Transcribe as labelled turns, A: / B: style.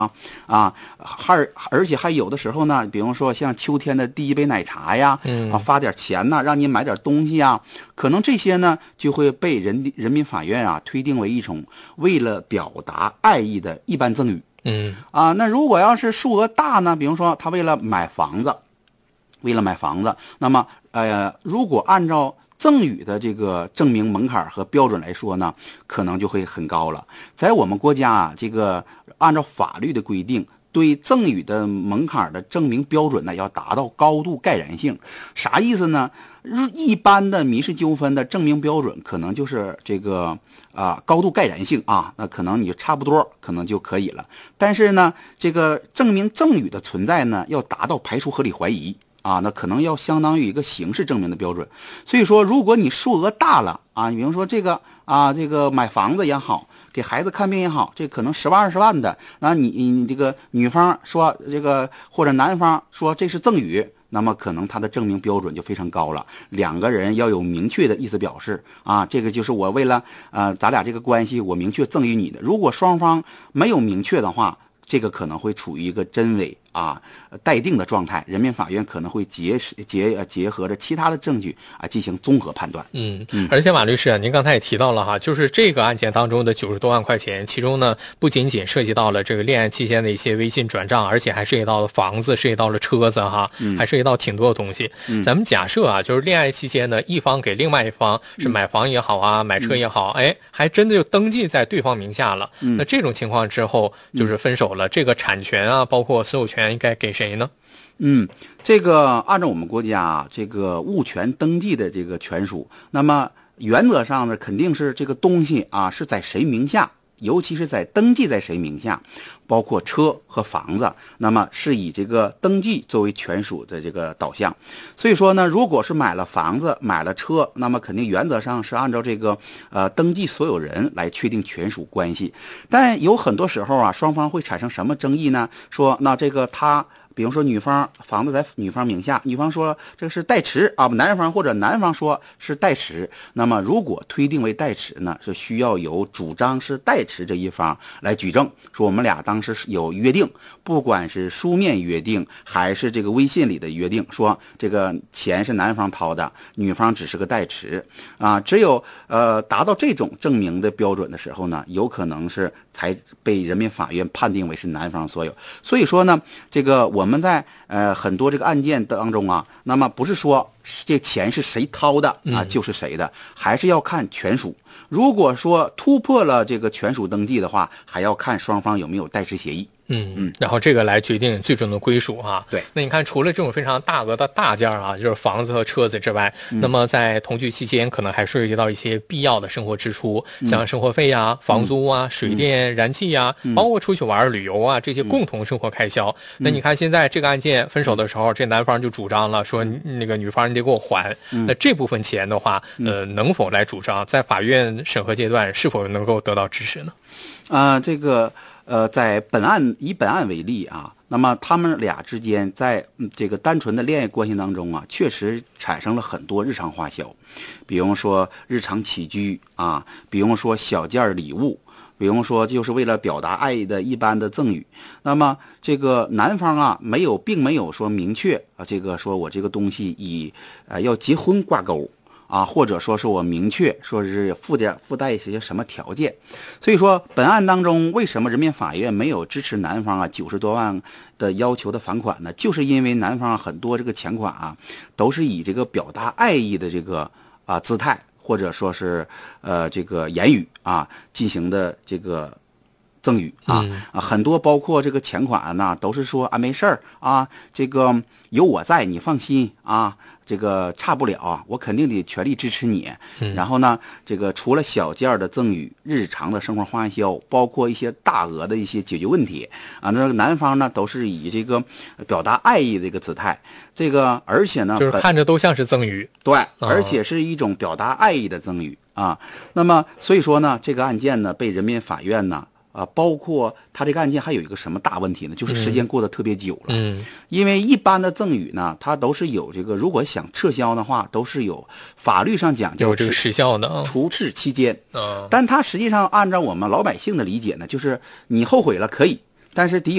A: 而且还有的时候呢，比方说像秋天的第一杯奶茶呀，发点钱呐，让你买点东西呀，可能这些呢就会被人民法院推定为一种为了表达爱意的一般赠与。那如果要是数额大呢，比方说他为了买房子，那么如果按照赠与的这个证明门槛和标准来说呢，可能就会很高了。在我们国家这个按照法律的规定，对赠与的门槛的证明标准呢，要达到高度盖然性。啥意思呢？一般的民事纠纷的证明标准可能就是这个高度盖然性那可能你差不多可能就可以了。但是呢，这个证明赠与的存在呢，要达到排除合理怀疑。那可能要相当于一个刑事证明的标准。所以说，如果你数额大了你比如说这个买房子也好，给孩子看病也好，这可能10万20万的，那你这个女方说这个或者男方说这是赠与，那么可能他的证明标准就非常高了。两个人要有明确的意思表示这个就是我为了咱俩这个关系，我明确赠与你的。如果双方没有明确的话，这个可能会处于一个真伪待定的状态，人民法院可能会结合着其他的证据进行综合判断。
B: 而且马律师您刚才也提到了就是这个案件当中的90多万块钱，其中呢不仅仅涉及到了这个恋爱期间的一些微信转账，而且还涉及到了房子，涉及到了车子还涉及到挺多的东西。咱们假设就是恋爱期间呢，一方给另外一方是买房也好买车也好，还真的就登记在对方名下了。那这种情况之后就是分手了，这个产权包括所有权应该给谁呢？
A: 这个按照我们国家这个物权登记的这个权属，那么原则上呢，肯定是这个东西是在谁名下，尤其是在登记在谁名下，包括车和房子，那么是以这个登记作为权属的这个导向。所以说呢，如果是买了房子买了车，那么肯定原则上是按照这个登记所有人来确定权属关系。但有很多时候双方会产生什么争议呢？说那这个比如说女方房子在女方名下，女方说这个是代持男方或者男方说是代持，那么如果推定为代持呢，是需要由主张是代持这一方来举证，说我们俩当时有约定，不管是书面约定还是这个微信里的约定，说这个钱是男方掏的，女方只是个代持只有达到这种证明的标准的时候呢，有可能是才被人民法院判定为是男方所有。所以说呢，这个我们在很多这个案件当中那么不是说这钱是谁掏的就是谁的，还是要看权属。如果说突破了这个权属登记的话，还要看双方有没有代持协议。
B: 然后这个来决定最终的归属
A: 对，
B: 那你看，除了这种非常大额的大件就是房子和车子之外，那么在同居期间可能还涉及到一些必要的生活支出，像生活费房租水电燃气包括出去玩旅游这些共同生活开销。那你看现在这个案件分手的时候，这男方就主张了说那个女方你得给我还。那这部分钱的话能否来主张，在法院审核阶段是否能够得到支持呢？
A: 这个在以本案为例那么他们俩之间在这个单纯的恋爱关系当中确实产生了很多日常花销，比如说日常起居比如说小件礼物，比如说就是为了表达爱意的一般的赠与。那么这个男方并没有说明确这个说我这个东西以要结婚挂钩或者说是我明确说是附带一些什么条件。所以说本案当中为什么人民法院没有支持男方90多万的要求的返款呢？就是因为男方很多这个钱款都是以这个表达爱意的这个姿态或者说是这个言语进行的这个赠与很多包括这个钱款都是说没事儿这个有我在你放心这个差不了我肯定得全力支持你。然后呢，这个除了小件的赠与，日常的生活花销，包括一些大额的一些解决问题那男方呢都是以这个表达爱意的一个姿态，这个而且呢
B: 就是看着都像是赠与。
A: 对，而且是一种表达爱意的赠与那么所以说呢，这个案件呢被人民法院呢包括他这个案件还有一个什么大问题呢？就是时间过得特别久了。因为一般的赠与呢，它都是有这个，如果想撤销的话，都是有法律上讲
B: 有这个时效的
A: 除斥期间。但它实际上按照我们老百姓的理解呢，就是你后悔了可以， 但是得